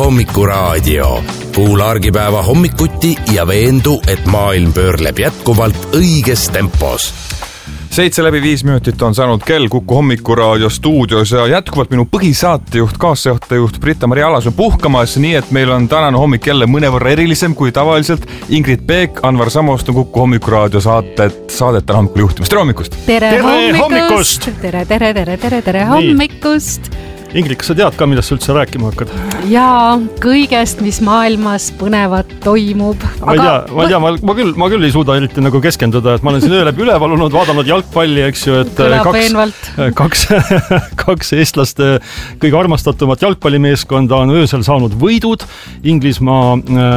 Hommikuraadio. Kuula argipäeva hommikuti ja veendu, et maailm pöörleb jätkuvalt õiges tempos. 7:05 on saanud kell Kuku Hommikuraadio stuudios ja jätkuvalt minu põhisaatejuht, kaassaatejuht Britta-Maria Alas on puhkamas, nii et meil on tänane hommik jälle mõnevõrra erilisem kui tavaliselt. Ingrid Peek, Anvar Samost on Kuku Hommikuraadio saadet täna hommikul juhtimist. Tere hommikust! Tere hommikust! Tere hommikust! Ingrid, kas sa tead ka, millest sa üldse rääkima hakkad? Jaa, kõigest, mis maailmas põnevat toimub. Ma küll ei suuda eriti nagu keskenduda, et ma olen siin öö läbi üleval olnud, vaadanud jalgpalli, eks ju, et kaks eestlaste kõige armastatumat jalgpallimeeskonda on öösel saanud võidud. Inglismaa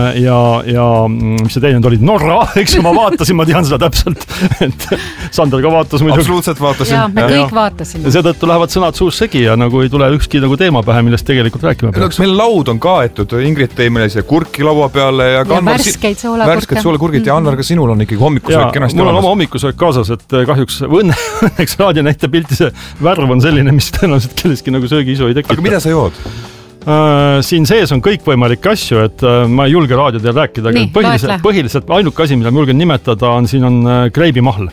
ja mis see teine olid? Norra, eks ju, ma vaatasin, ma tean seda täpselt. Et Sander ka vaatas muidugi. Absoluutselt vaatasin. Jaa, me kõik vaatasime. Ja seetõttu lähevad sõnad suus segi ja nagu ei tule ükski nagu teema pähe, millest tegelikult rääkima peaks. Meil laud on kaetud, Ingrid tõi meile siia kurki laua peale ja värskeid soolakurke ja Anvar, ka sinul on ikkagi hommikusöök kenasti olemas. Mul on oma hommikusöök kaasas, et kahjuks õnneks raadio näite pilti see värv on selline, mis tõenäoliselt kelleski nagu söögiisu ei tekita. Aga mida sa jood? Siin sees on kõikvõimalikke asju, et ma ei julge raadiodel rääkida, aga põhiliselt ainuke asi, mida ma julgen nimetada, on siin on kreibimahl.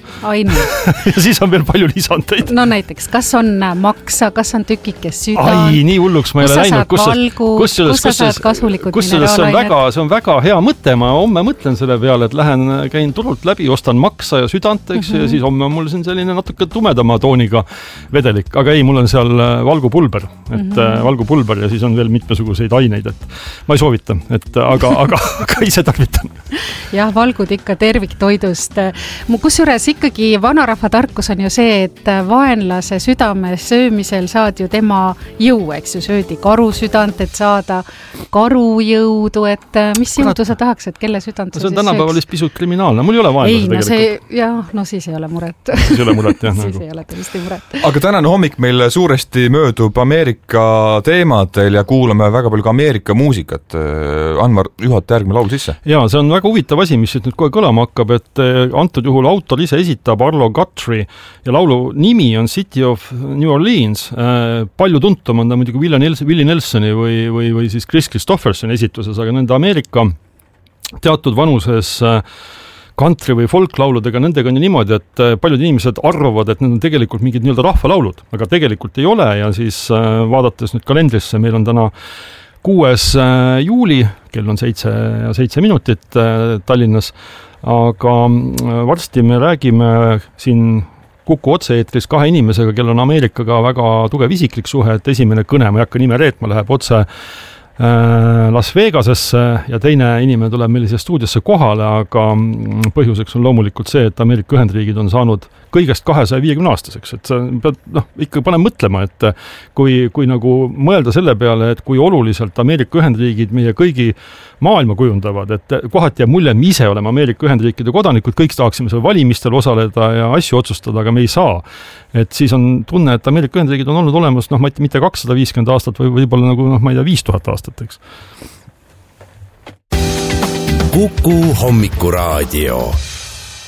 Ja siis on veel palju lisandeid. No näiteks, kas on maksa, kas on tükikes süda? Nii hulluks ma ei ole läinud. Kus sa saad kasulikud mineraalained? See on väga hea mõte, ma homme mõtlen selle peale, et käin turult läbi, ostan maksa ja südant, eks, ja siis homme on mul siin selline natuke tumedama tooniga vedelik, aga ei, mul on seal valgupulber, valgupulber ja siis on veel mitmesuguseid aineid, et ma ei soovita, aga ise tarvitan. Jah, valgud ikka terviktoidust. Kusjuures ikkagi vanarahva tarkus on ju see, et vaenlase südame söömisel saad ju tema jõu, eks ju, söödi karusüdant, et saada karujõudu, et mis jõudu sa tahaks, et kelle südant sa see on tänapäeval vist pisut kriminaalne, mul ei ole vaenlase tegelikult. Siis ei ole muret. Siis ei ole muret, jah. Siis ei ole tõesti muret. Aga tänane hommik meil suuresti möödub Ameerika teemadel ja kuulame väga palju ka Ameerika muusikat. Anvar, juhata järgmine laul sisse. Jaa, see on väga huvitav asi, mis nüüd kohe kõlama hakkab, et antud juhul autor ise esitab Arlo Guthrie ja laulu nimi on City of New Orleans. Palju tuntum on ta muidugi Willie Nelsoni või siis Chris Christophersoni esituses, aga nende Ameerika teatud vanuses country või folklauludega, nendega on ju niimoodi, et paljud inimesed arvavad, et need on tegelikult mingid nii-öelda rahvalaulud, aga tegelikult ei ole ja siis vaadates nüüd kalendrisse, meil on täna 6. juuli, kell on 7:07 Tallinnas, aga varsti me räägime siin Kuku otse-eetris 2 inimesega, kel on Ameerikaga väga tugev isiklik suhe, et esimene kõne, ma ei hakka nime reetma, läheb otse Las Vegasesse ja teine inimene tuleb meil siia stuudiosse kohale, aga põhjuseks on loomulikult see, et Ameerika Ühendriigid on saanud kõigest 250 aastaseks, et ikka paneb mõtlema, et kui nagu mõelda selle peale, et kui oluliselt Ameerika Ühendriigid meie kõigi maailma kujundavad, et kohati jääb mulje, me ise oleme Ameerika Ühendriikide kodanikud, kõik tahaksime seal valimistel osaleda ja asju otsustada, aga me ei saa. Et siis on tunne, et Ameerika Ühendriigid on olnud olemas, mitte 250 aastat või võib-olla nagu, ma ei tea, 5000 aastat, eks. Kuku Hommikuraadio.